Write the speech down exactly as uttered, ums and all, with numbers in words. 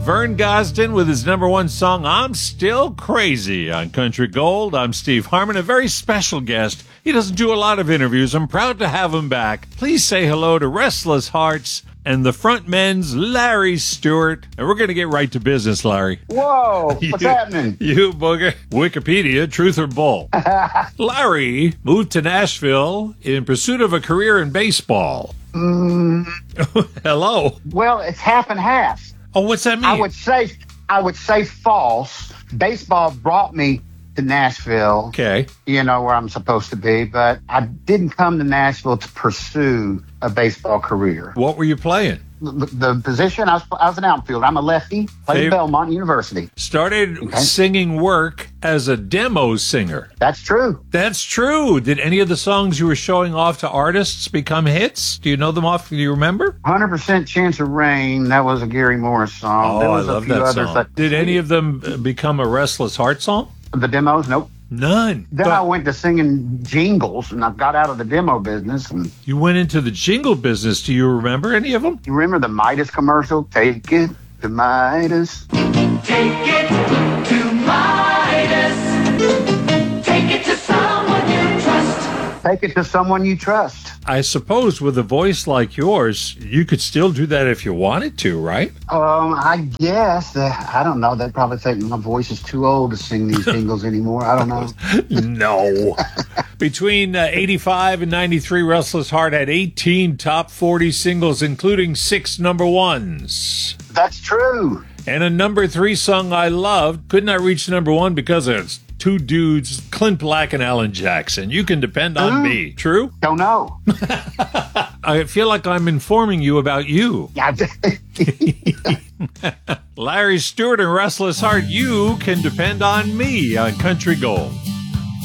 Vern Gosdin with his number one song, I'm Still Crazy, on Country Gold. I'm Steve Harmon, a very special guest. He doesn't do a lot of interviews. I'm proud to have him back. Please say hello to Restless Hearts and the frontmen's Larry Stewart. And we're going to get right to business, Larry. Whoa, what's you, happening? You booger. Wikipedia, truth or bull? Larry moved to Nashville in pursuit of a career in baseball. Mm, Hello. well, it's half and half. Oh, what's that mean? I would say, I would say false. Baseball brought me to Nashville. Okay. You know where I'm supposed to be, but I didn't come to Nashville to pursue a baseball career. What were you playing? The, the position, I was, I was an outfielder. I'm a lefty. Played Hey. at Belmont University. Started Okay. singing work as a demo singer. That's true. That's true. Did any of the songs you were showing off to artists become hits? Do you know them off? Do you remember? one hundred percent Chance of Rain. That was a Gary Morris song. Oh, there I was a love few that others song. that- Did any of them uh, become a Restless Heart song? The demos? Nope. None. Then But I went to singing jingles, and I got out of the demo business. And you went into the jingle business. Do you remember any of them? you remember the Midas commercial? Take it to Midas. Take it to Midas. Take it to someone you trust. Take it to someone you trust. I suppose with a voice like yours, you could still do that if you wanted to, right? Um, I guess. Uh, I don't know. They'd probably think my voice is too old to sing these jingles anymore. I don't know. No. Between uh, eighty-five and ninety-three, Restless Heart had eighteen top forty singles, including six number ones. That's true. And a number three song I loved could not reach number one because of two dudes, Clint Black and Alan Jackson. You can depend on Uh. me. True? Don't know. I feel like I'm informing you about you. Yeah. Larry Stewart and Restless Heart, you can depend on me on Country Gold.